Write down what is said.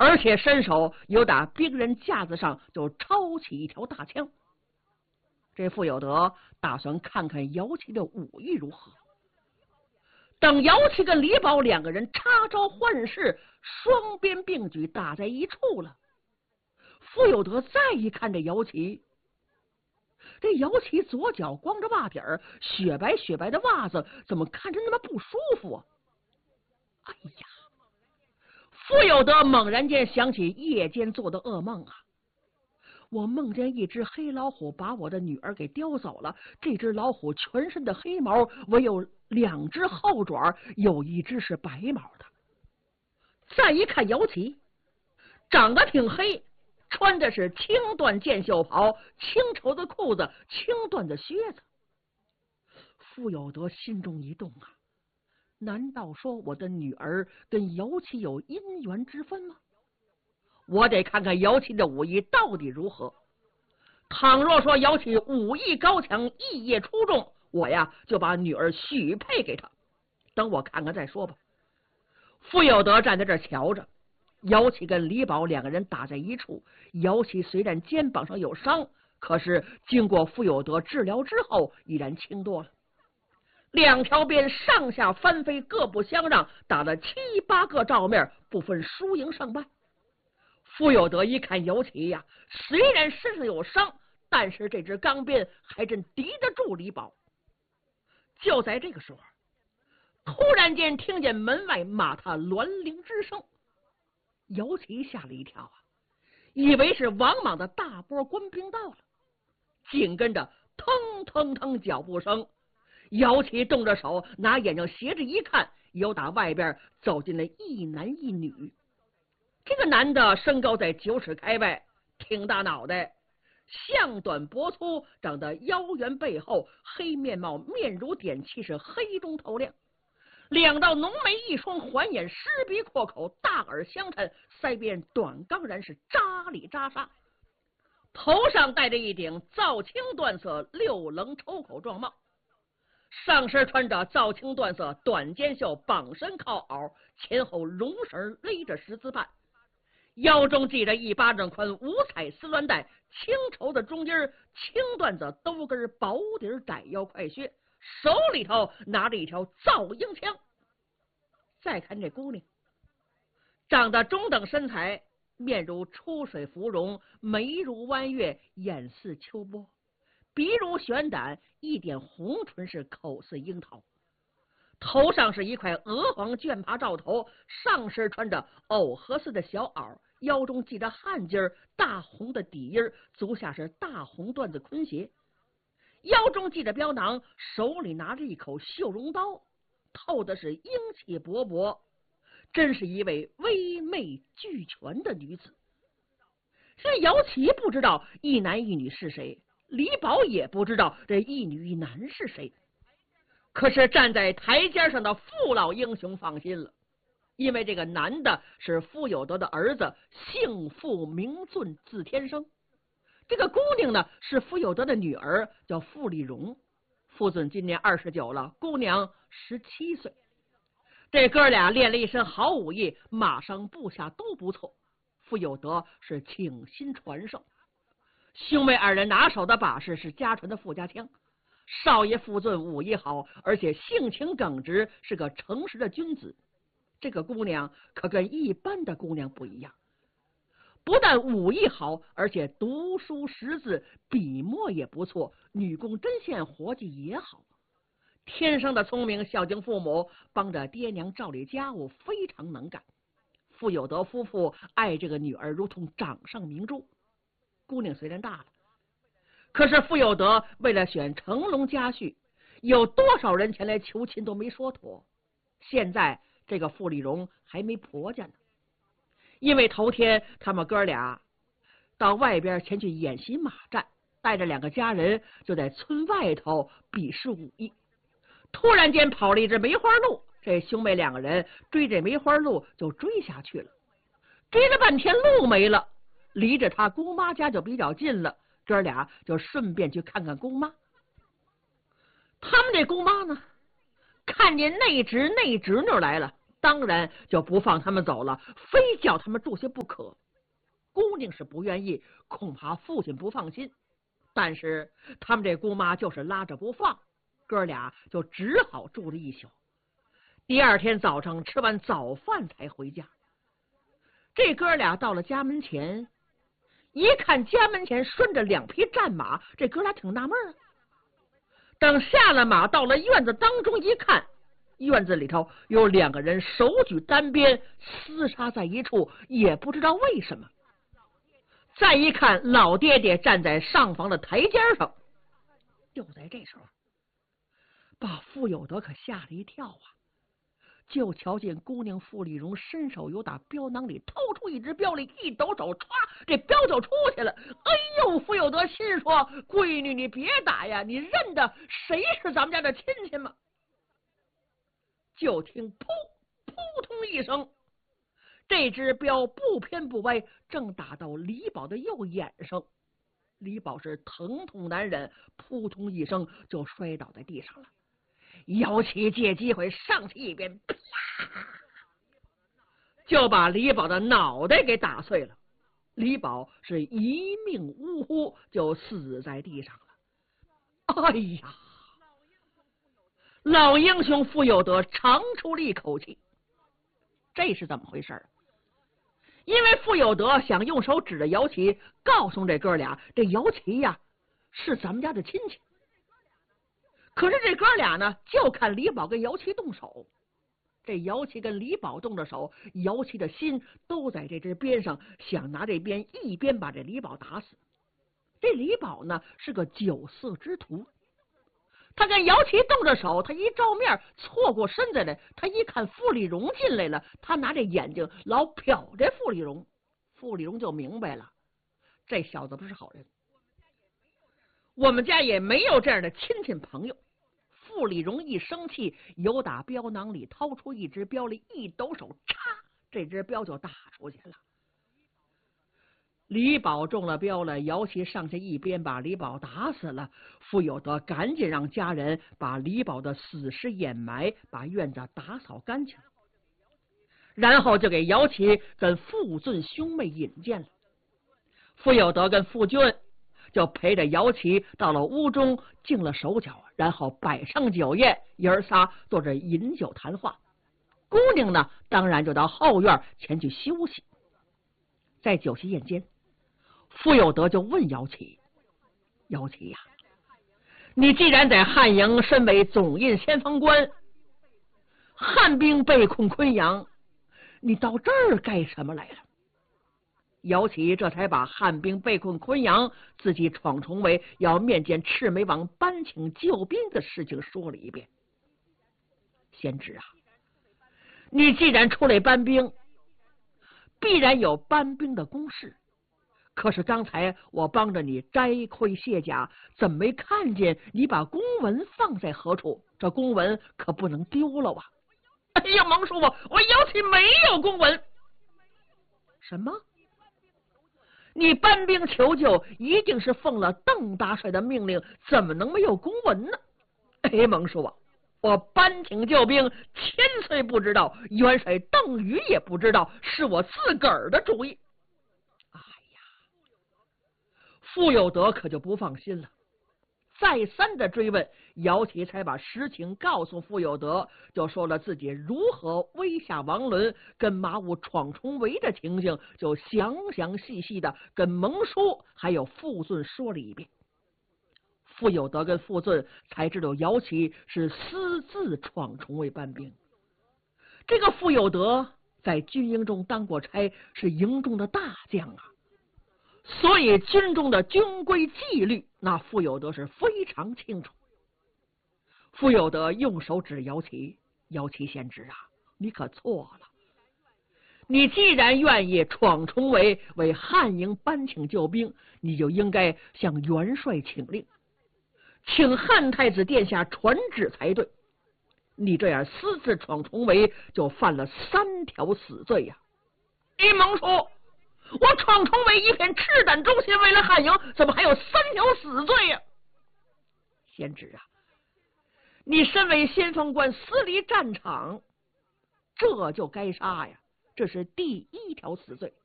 而且伸手又打兵人架子上就抄起一条大枪。这傅有德打算看看姚琦的武艺如何。等姚琦跟李宝两个人插招换式，双鞭并举打在一处了。傅有德再一看这姚琦，这姚琦左脚光着袜底儿，雪白雪白的袜子怎么看着那么不舒服啊？哎呀！傅有德猛然间想起夜间做的噩梦啊！我梦见一只黑老虎把我的女儿给叼走了，这只老虎全身的黑毛，唯有2只后爪，有一只是白毛的。再一看姚琦，长得挺黑，穿的是青缎箭袖袍、青绸的裤子、青缎的靴子。傅有德心中一动啊！难道说我的女儿跟姚琦有姻缘之分吗？我得看看姚琦的武艺到底如何。倘若说姚琦武艺高强，艺业出众，我呀就把女儿许配给他。等我看看再说吧。傅有德站在这儿瞧着，姚琦跟李宝两个人打在一处。姚琦虽然肩膀上有伤，可是经过傅有德治疗之后，已然轻多了。2条鞭上下翻飞，各不相让，打了7、8个照面，不分输赢胜败。傅有德一看姚琦呀，虽然身上有伤，但是这支钢鞭还真敌得住李宝。就在这个时候，突然间听见门外马踏銮铃之声，姚琦吓了一跳啊，以为是王莽的大波官兵到了。紧跟着腾腾腾脚步声，姚琦动着手，拿眼睛斜着一看，有打外边走进了一男一女。这个男的身高在9尺开外，挺大脑袋，项短脖粗，长得腰圆背厚，黑面貌，面如点漆，是黑中透亮。2道浓眉，一双环眼，狮鼻阔口，大耳相衬，腮边短钢髯，是扎里扎沙。头上戴着一顶皂青缎色6棱抽口状帽，上身穿着皂青缎色短肩袖，绑身靠袄，前后绒绳勒着10字半，腰中系着1巴掌宽5彩丝鸾带，青绸的中间，青缎子兜根薄底窄腰快靴，手里头拿着一条皂鹰枪。再看这姑娘，长得中等身材，面如出水芙蓉，眉如弯月，眼似秋波，鼻如悬胆，一点红唇，是口似樱桃。头上是一块鹅黄绢帕罩头，上身穿着藕荷似的小袄，腰中系着汗巾，大红的底衣，足下是大红缎子昆鞋，腰中系着镖囊，手里拿着一口绣绒刀，透的是英气勃勃，真是一位威媚俱全的女子。这姚琦不知道一男一女是谁，李宝也不知道这一女一男是谁。可是站在台阶上的傅老英雄放心了，因为这个男的是傅有德的儿子，姓傅名俊，字天生。这个姑娘呢是傅有德的女儿，叫傅丽蓉。傅俊今年29了，姑娘17岁。这哥俩练了一身好武艺，马上部下都不错。傅有德是倾心传授，兄妹2人拿手的把式是家传的傅家枪。少爷傅俊武艺好，而且性情耿直，是个诚实的君子。这个姑娘可跟一般的姑娘不一样，不但武艺好，而且读书识字，笔墨也不错，女工针线活计也好。天生的聪明，孝敬父母，帮着爹娘照理家务，非常能干。傅有德夫妇爱这个女儿如同掌上明珠。姑娘虽然大了，可是傅有德为了选成龙家婿，有多少人前来求亲都没说妥。现在这个傅丽蓉还没婆家呢，因为头天他们哥俩到外边前去演习马战，带着2个家人就在村外头比试武艺。突然间跑了一只梅花鹿，这兄妹2个人追着梅花鹿就追下去了。追了半天鹿没了，离着他姑妈家就比较近了，哥俩就顺便去看看姑妈。他们这姑妈呢，看见内侄女来了， 当然就不放他们走了，非叫他们住下不可。姑娘是不愿意，恐怕父亲不放心，但是他们这姑妈就是拉着不放，哥俩就只好住了一宿。第二天早上吃完早饭才回家。这哥俩到了家门前，一看家门前拴着2匹战马，这哥俩挺纳闷啊。等下了马，到了院子当中一看，院子里头有2个人手举单鞭，厮杀在一处，也不知道为什么。再一看，老爹爹站在上房的台阶上。就在这时候，把傅有德可吓了一跳啊！就瞧见姑娘傅丽蓉伸手由打镖囊里掏出一只镖来，一抖手，歘，这镖就出去了。哎呦，傅有德心说：“闺女，你别打呀，你认得谁是咱们家的亲戚吗？”就听扑扑通一声，这只镖不偏不歪，正打到李宝的右眼上。李宝是疼痛难忍，扑通一声就摔倒在地上了。姚琦借机会上去一边，啪，就把李宝的脑袋给打碎了。李宝是一命呜呼，就死在地上了。哎呀，老英雄傅有德长出了一口气。这是怎么回事？因为傅有德想用手指着姚琦，告诉这哥俩，这姚琦呀是咱们家的亲戚。可是这哥俩呢，就看李宝跟姚琦动手。这姚琦跟李宝动着手，姚琦的心都在这只鞭上，想拿这鞭一鞭把这李宝打死。这李宝呢是个酒色之徒，他跟姚琦动着手，他一照面错过身子来，他一看傅丽蓉进来了，他拿这眼睛老瞟这傅丽蓉，傅丽蓉就明白了，这小子不是好人。我们家也没有这样的亲戚朋友。傅丽蓉一生气，由打镖囊里掏出一只镖来，一抖手，嚓，这只镖就打出去了。李宝中了镖了，姚琦上下一鞭把李宝打死了。傅有德赶紧让家人把李宝的死尸掩埋，把院子打扫干净，然后就给姚琦跟傅俊兄妹引荐了。傅有德跟傅俊就陪着姚琦到了屋中敬了手脚，然后摆上酒宴，爷儿仨坐着饮酒谈话。姑娘呢，当然就到后院前去休息。在酒席宴间，傅有德就问姚琦：“姚琦呀，你既然在汉营身为总印先锋官，汉兵被困昆阳，你到这儿干什么来了？”姚琦这才把汉兵被困昆阳，自己闯重围，要面见赤眉王搬请救兵的事情说了一遍。贤侄啊，你既然出来搬兵，必然有搬兵的公事。可是刚才我帮着你摘盔卸甲，怎么没看见你把公文放在何处？这公文可不能丢了啊！哎呀，蒙叔伯，我姚琦没有公文。什么？你搬兵求救，一定是奉了邓大帅的命令，怎么能没有公文呢？哎，蒙叔伯，我搬请救兵，千岁不知道，元帅邓禹也不知道，是我自个儿的主意。哎呀，傅有德可就不放心了，再三的追问，姚琦才把实情告诉傅有德，就说了自己如何威吓王伦，跟马武闯重围的情形，就详详细细的跟蒙叔还有傅俊说了一遍。傅有德跟傅俊才知道姚琦是私自闯重围搬兵。这个傅有德在军营中当过差，是营中的大将啊，所以军中的军规纪律，那傅有德是非常清楚。傅有德用手指姚琦：“姚琦贤侄啊，你可错了。你既然愿意闯重围，为汉营搬请救兵，你就应该向元帅请令，请汉太子殿下传旨才对。你这样私自闯重围，就犯了3条死罪呀！”一蒙叔，我闯重围一片赤胆忠心，为了汉营，怎么还有3条死罪呀？贤侄啊，你身为先锋官，私离战场， 这就该杀呀！这是第一条死罪。